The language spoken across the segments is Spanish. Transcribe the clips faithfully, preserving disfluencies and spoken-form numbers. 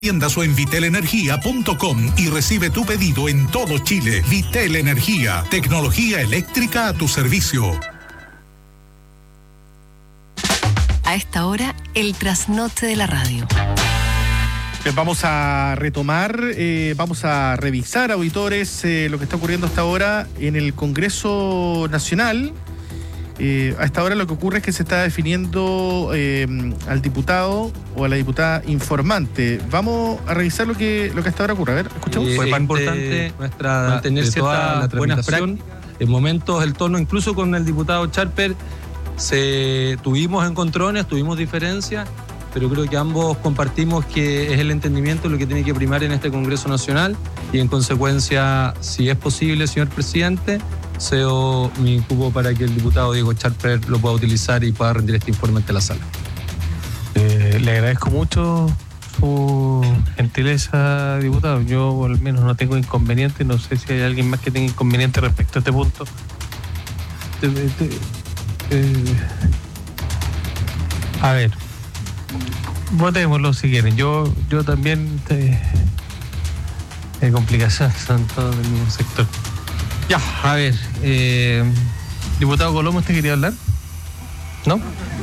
tiendas o en vitel energía punto com y recibe tu pedido en todo Chile. Vitel Energía, tecnología eléctrica a tu servicio. A esta hora, el trasnoche de la radio. Vamos a retomar, eh, vamos a revisar, auditores, eh, lo que está ocurriendo hasta ahora en el Congreso Nacional. Eh, a esta hora lo que ocurre es que se está definiendo eh, al diputado o a la diputada informante. Vamos a revisar lo que, lo que hasta ahora ocurre. A ver, escuchamos. Eh, Fue importante nuestra mantener cierta buena práctica. En momentos el tono, incluso con el diputado Charper, se tuvimos encontrones, tuvimos diferencias, pero creo que ambos compartimos que es el entendimiento lo que tiene que primar en este Congreso Nacional y en consecuencia, si es posible, señor presidente, cedo mi cupo para que el diputado Diego Charper lo pueda utilizar y pueda rendir este informe ante la sala. Eh, le agradezco mucho su gentileza, diputado. Yo al menos no tengo inconveniente, no sé si hay alguien más que tenga inconveniente respecto a este punto. Eh, eh, eh, a ver, votémoslo si quieren. Yo, yo también eh, hay complicaciones, son todos del mismo sector. Ya, a ver, eh, diputado Colombo, ¿usted quería hablar? ¿No?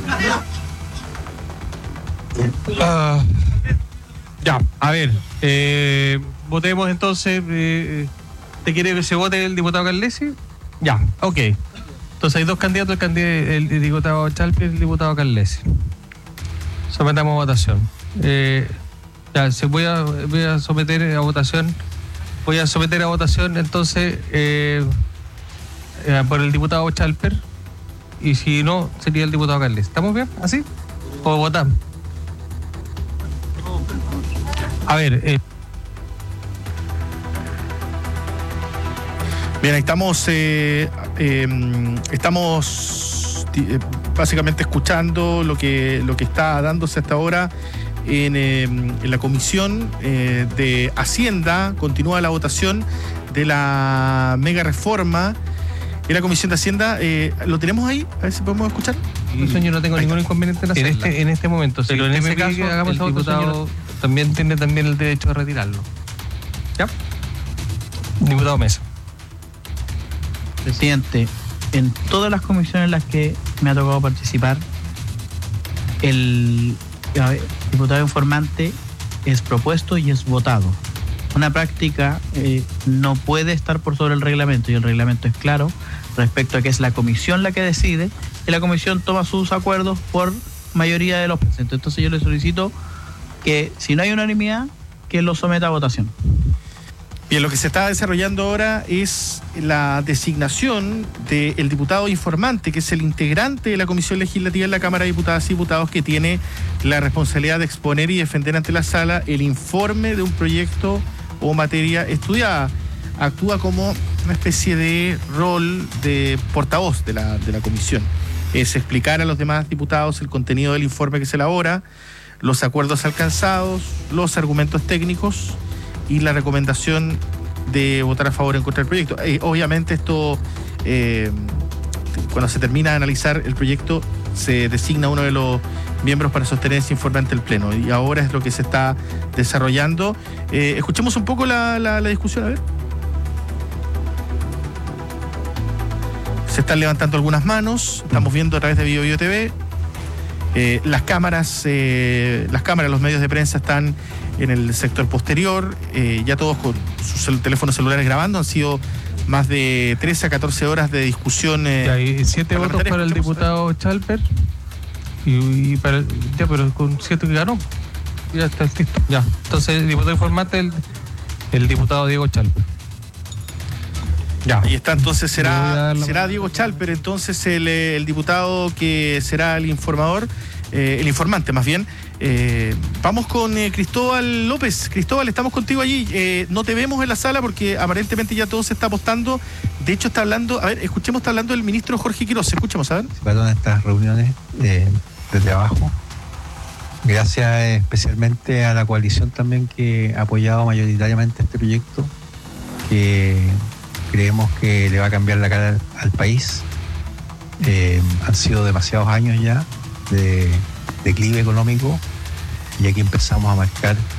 Uh, ya, a ver, eh, votemos entonces. Eh, ¿Te quiere que se vote el diputado Carlesi? Ya, ok. Entonces hay dos candidatos, el, candidato, el diputado Chalpi y el diputado Carlesi. Sometamos a votación. Eh, ya, se voy a, voy a someter a votación. Voy a someter a votación entonces eh, eh, por el diputado Chalper y si no, sería el diputado Carles. ¿Estamos bien? ¿Así? ¿O votamos? A ver. Eh. Bien, ahí estamos, eh, eh, estamos eh, básicamente escuchando lo que, lo que está dándose hasta ahora. En, eh, en la Comisión eh, de Hacienda continúa la votación de la mega reforma. En la Comisión de Hacienda, eh, ¿lo tenemos ahí? A ver si podemos escuchar. Sí, yo no tengo ahí ningún está. inconveniente en hacerla. En este, en este momento, pero en ese caso, hagamos el diputado también tiene también el derecho de retirarlo. ¿Ya? Diputado Mesa. Presidente, en todas las comisiones en las que me ha tocado participar, el diputado informante es propuesto y es votado. Una práctica eh, no puede estar por sobre el reglamento y el reglamento es claro respecto a que es la comisión la que decide y la comisión toma sus acuerdos por mayoría de los presentes. Entonces yo le solicito que si no hay unanimidad, que lo someta a votación. Bien, lo que se está desarrollando ahora es la designación del diputado informante, que es el integrante de la Comisión Legislativa en la Cámara de Diputadas y Diputados, que tiene la responsabilidad de exponer y defender ante la sala el informe de un proyecto o materia estudiada. Actúa como una especie de rol de portavoz de la, de la comisión. Es explicar a los demás diputados el contenido del informe que se elabora, los acuerdos alcanzados, los argumentos técnicos y la recomendación de votar a favor o en contra del proyecto. Eh, obviamente esto, eh, cuando se termina de analizar el proyecto, se designa uno de los miembros para sostener ese informe ante el Pleno. Y ahora es lo que se está desarrollando. Eh, escuchemos un poco la, la, la discusión, a ver. Se están levantando algunas manos, estamos viendo a través de Bio Bio T V. Eh, las cámaras, eh, las cámaras, los medios de prensa están en el sector posterior, eh, ya todos con sus cel- teléfonos celulares grabando. Han sido más de trece a catorce horas de discusión. Eh, ya, y siete votos para el diputado Chalper y, y para el, ya, pero con siete que ganó. Ya está listo. Ya. Entonces el diputado informante el, el diputado Diego Chalper. Ya. Ahí está, entonces será, será Diego Chalper, entonces el, el diputado que será el informador, eh, el informante más bien. Eh, vamos con eh, Cristóbal López. Cristóbal, estamos contigo allí. Eh, no te vemos en la sala porque aparentemente ya todo se está apostando. De hecho está hablando, a ver, escuchemos, está hablando el ministro Jorge Quiroz. Escuchemos, a ver. Perdón, estas reuniones de, de trabajo. Gracias eh, especialmente a la coalición también que ha apoyado mayoritariamente este proyecto, que creemos que le va a cambiar la cara al, al país. Eh, han sido demasiados años ya de declive económico y aquí empezamos a marcar